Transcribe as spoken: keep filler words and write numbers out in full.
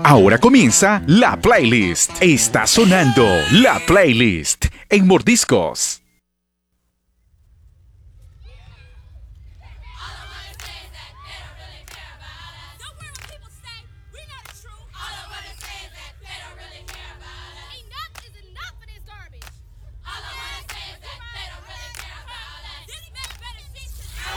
Ahora comienza la playlist. Está sonando la playlist en Mordiscos.